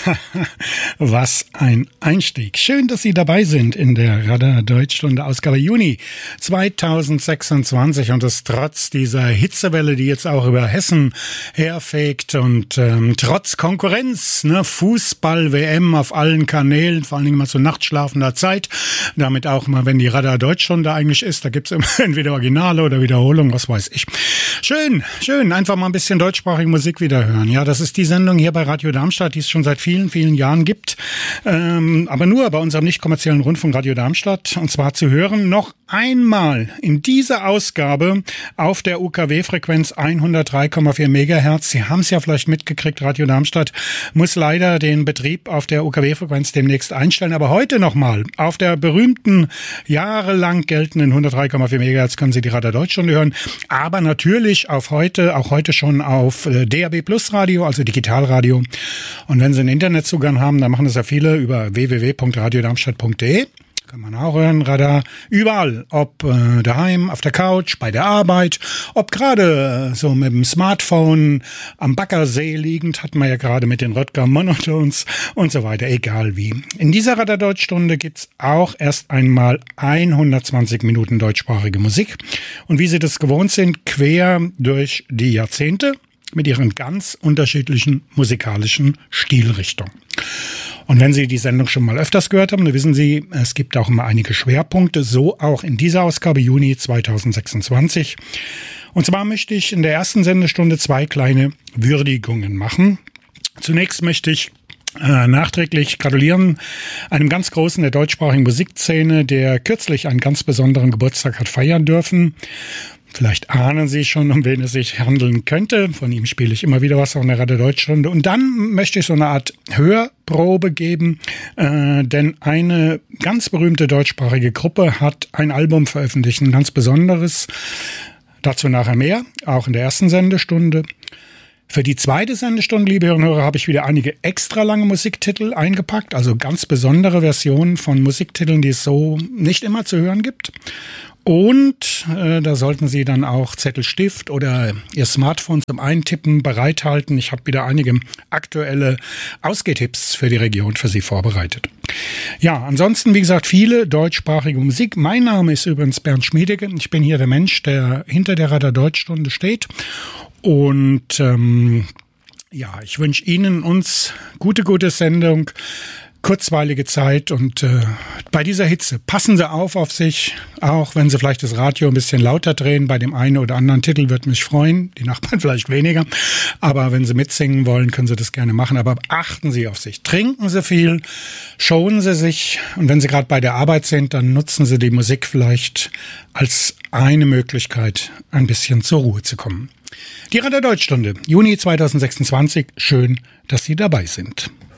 Was ein Einstieg. Schön, dass Sie dabei sind in der Radar Deutschstunde Ausgabe Juni 2026 und das trotz dieser Hitzewelle, die jetzt auch über Hessen herfegt und trotz Konkurrenz, Fußball-WM auf allen Kanälen, vor allen Dingen mal zu nachtschlafender Zeit, damit auch mal, wenn die Radar Deutschstunde eigentlich ist, da gibt's immer entweder Originale oder Wiederholung, was weiß ich. Schön, einfach mal ein bisschen deutschsprachige Musik wieder hören. Ja, das ist die Sendung hier bei Radio Darmstadt, die es schon seit vielen, vielen Jahren gibt. Aber nur bei unserem nicht kommerziellen Rundfunk Radio Darmstadt. Und zwar zu hören noch einmal in dieser Ausgabe auf der UKW-Frequenz 103,4 Megahertz. Sie haben es ja vielleicht mitgekriegt, Radio Darmstadt muss leider den Betrieb auf der UKW-Frequenz demnächst einstellen. Aber heute nochmal auf der berühmten, jahrelang geltenden 103,4 Megahertz können Sie die Radio Deutschstunde hören. Aber natürlich auch heute schon auf DAB Plus Radio, also Digitalradio. Und wenn Sie einen Internetzugang haben, dann machen das ja viele über www.radiodarmstadt.de. Kann man auch hören, Radar, überall, ob daheim, auf der Couch, bei der Arbeit, ob gerade so mit dem Smartphone am Baggersee liegend, hatten wir ja gerade mit den Röttger Monotones und so weiter, egal wie. In dieser Radar Deutschstunde gibt's auch erst einmal 120 Minuten deutschsprachige Musik und wie Sie das gewohnt sind, quer durch die Jahrzehnte mit ihren ganz unterschiedlichen musikalischen Stilrichtungen. Und wenn Sie die Sendung schon mal öfters gehört haben, dann wissen Sie, es gibt auch immer einige Schwerpunkte, so auch in dieser Ausgabe Juni 2026. Und zwar möchte ich in der ersten Sendestunde 2 kleine Würdigungen machen. Zunächst möchte ich nachträglich gratulieren einem ganz Großen der deutschsprachigen Musikszene, der kürzlich einen ganz besonderen Geburtstag hat feiern dürfen. Vielleicht ahnen Sie schon, um wen es sich handeln könnte. Von ihm spiele ich immer wieder was auf der Radio Deutschstunde. Und dann möchte ich so eine Art Hörprobe geben, denn eine ganz berühmte deutschsprachige Gruppe hat ein Album veröffentlicht, ein ganz besonderes. Dazu nachher mehr, auch in der ersten Sendestunde. Für die zweite Sendestunde, liebe Hörerinnen und Hörer, habe ich wieder einige extra lange Musiktitel eingepackt, also ganz besondere Versionen von Musiktiteln, die es so nicht immer zu hören gibt. Und da sollten Sie dann auch Zettel, Stift oder Ihr Smartphone zum Eintippen bereithalten. Ich habe wieder einige aktuelle Ausgehtipps für die Region für Sie vorbereitet. Ja, ansonsten, wie gesagt, viele deutschsprachige Musik. Mein Name ist übrigens Bernd Schmiedecke. Ich bin hier der Mensch, der hinter der Radio Deutschstunde steht. Und ich wünsche Ihnen, uns gute Sendung, kurzweilige Zeit und bei dieser Hitze passen Sie auf sich, auch wenn Sie vielleicht das Radio ein bisschen lauter drehen. Bei dem einen oder anderen Titel würde mich freuen, die Nachbarn vielleicht weniger, aber wenn Sie mitsingen wollen, können Sie das gerne machen, aber achten Sie auf sich, trinken Sie viel, schonen Sie sich und wenn Sie gerade bei der Arbeit sind, dann nutzen Sie die Musik vielleicht als eine Möglichkeit, ein bisschen zur Ruhe zu kommen. Die Radio Deutschstunde, Juni 2026, schön, dass Sie dabei sind.